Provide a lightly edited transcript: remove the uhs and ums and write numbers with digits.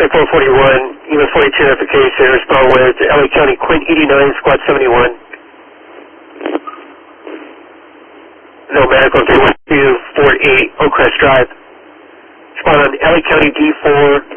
441, US 42 notification, respond with LA County, Quint 89, Squad 71. No medical, 212, Fort 8, Oak Crest Drive. Respond on LA County D4,